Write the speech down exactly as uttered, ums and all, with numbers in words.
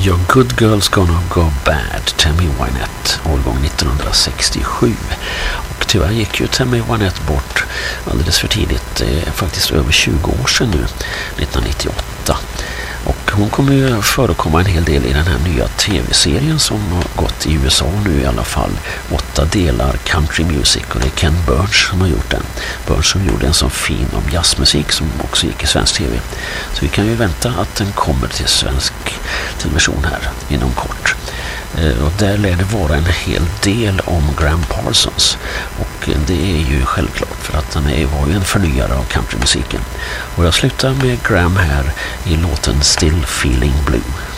Ja, Good Girls Gonna Go Bad, Tammy Wynette, årgång nittonhundrasextiosju. Och tyvärr gick ju Tammy Wynette bort alldeles för tidigt, det är faktiskt över tjugo år sedan nu, nittonhundranittioåtta. Och hon kommer ju förekomma en hel del i den här nya tv-serien som har gått i U S A nu i alla fall. Åtta delar country music, och det är Ken Burns som har gjort den. Burns som gjorde en sån fin om jazzmusik som också gick i svensk tv. Så vi kan ju vänta att den kommer till svensk television här inom kort. Och där lär det vara en hel del om Gram Parsons, och det är ju självklart för att han är, var ju en förnyare av countrymusiken. Och jag slutar med Gram här i låten Still Feeling Blue.